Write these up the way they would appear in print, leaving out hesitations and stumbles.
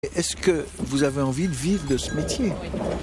Est-ce que vous avez envie de vivre de ce métier ?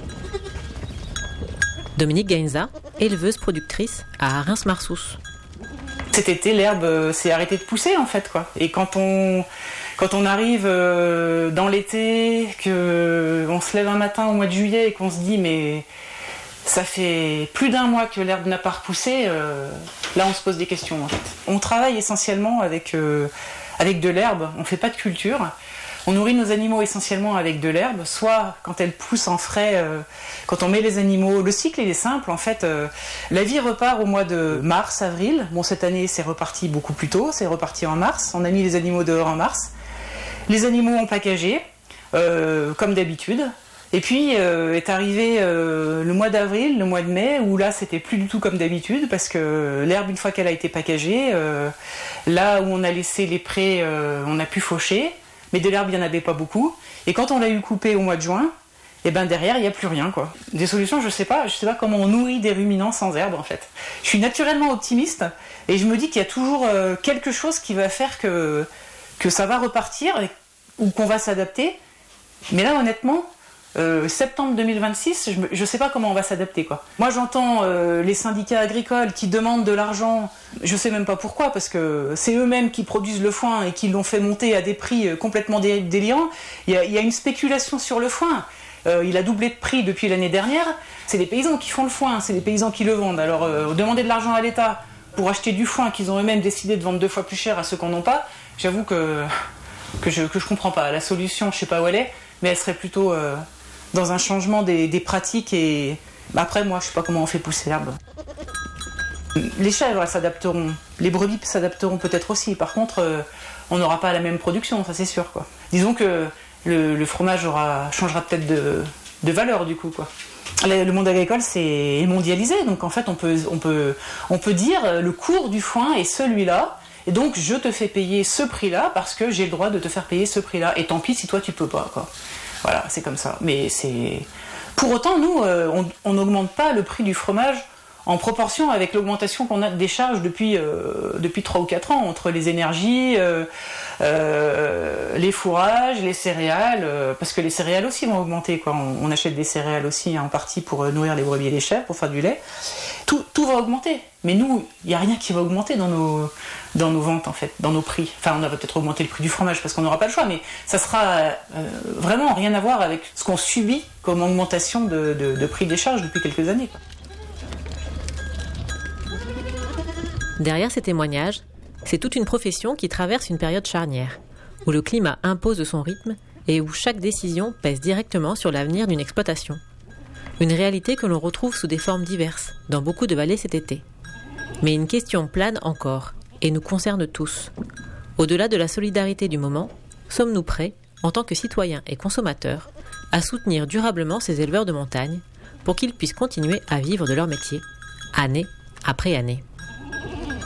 Dominique Gainza, éleveuse productrice à Reims-Marsous. Cet été, l'herbe s'est arrêtée de pousser en fait, quoi. Et quand on arrive dans l'été, qu'on se lève un matin au mois de juillet et qu'on se dit mais ça fait plus d'un mois que l'herbe n'a pas repoussé, là on se pose des questions en fait. On travaille essentiellement avec de l'herbe, on ne fait pas de culture. On nourrit nos animaux essentiellement avec de l'herbe, soit quand elle pousse en frais, quand on met les animaux, le cycle il est simple en fait, la vie repart au mois de mars, avril. Bon, cette année c'est reparti beaucoup plus tôt, c'est reparti en mars, on a mis les animaux dehors en mars. Les animaux ont packagé, comme d'habitude, et puis est arrivé le mois d'avril, le mois de mai, où là c'était plus du tout comme d'habitude, parce que l'herbe une fois qu'elle a été packagée, là où on a laissé les prés, on a pu faucher. Mais de l'herbe, il n'y en avait pas beaucoup. Et quand on l'a eu coupé au mois de juin, et ben derrière, il n'y a plus rien, quoi. Des solutions, je sais pas comment on nourrit des ruminants sans herbe, en fait. Je suis naturellement optimiste, et je me dis qu'il y a toujours quelque chose qui va faire que ça va repartir, ou qu'on va s'adapter. Mais là, honnêtement, septembre 2026, je sais pas comment on va s'adapter, quoi. Moi, j'entends les syndicats agricoles qui demandent de l'argent, je sais même pas pourquoi, parce que c'est eux-mêmes qui produisent le foin et qui l'ont fait monter à des prix complètement délirants. Il y a une spéculation sur le foin. Il a doublé de prix depuis l'année dernière. C'est les paysans qui font le foin, c'est les paysans qui le vendent. Alors, demander de l'argent à l'État pour acheter du foin qu'ils ont eux-mêmes décidé de vendre 2 fois plus cher à ceux qui n'en ont pas, j'avoue que je comprends pas. La solution, je sais pas où elle est, mais elle serait plutôt dans un changement des pratiques. Et après, moi, je sais pas comment on fait pousser l'herbe. Les chèvres, elles s'adapteront. Les brebis s'adapteront peut-être aussi. Par contre, on n'aura pas la même production, ça c'est sûr, quoi. Disons que le fromage changera peut-être de valeur, du coup, quoi. Le monde agricole, c'est mondialisé. Donc, en fait, on peut dire le cours du foin est celui-là. Et donc, je te fais payer ce prix-là parce que j'ai le droit de te faire payer ce prix-là. Et tant pis si toi, tu peux pas, quoi. Voilà, c'est comme ça. Mais c'est... Pour autant, nous, on n'augmente pas le prix du fromage en proportion avec l'augmentation qu'on a des charges depuis 3 ou 4 ans, entre les énergies, les fourrages, les céréales, parce que les céréales aussi vont augmenter, quoi. On achète des céréales aussi en partie pour nourrir les brebis et les chèvres, pour faire du lait. Tout va augmenter. Mais nous, il n'y a rien qui va augmenter dans nos ventes, en fait, dans nos prix. Enfin, on va peut-être augmenter le prix du fromage parce qu'on n'aura pas le choix, mais ça sera vraiment rien à voir avec ce qu'on subit comme augmentation de prix des charges depuis quelques années, quoi. Derrière ces témoignages, c'est toute une profession qui traverse une période charnière, où le climat impose son rythme et où chaque décision pèse directement sur l'avenir d'une exploitation. Une réalité que l'on retrouve sous des formes diverses dans beaucoup de vallées cet été. Mais une question plane encore et nous concerne tous. Au-delà de la solidarité du moment, sommes-nous prêts, en tant que citoyens et consommateurs, à soutenir durablement ces éleveurs de montagne pour qu'ils puissent continuer à vivre de leur métier, année après année ?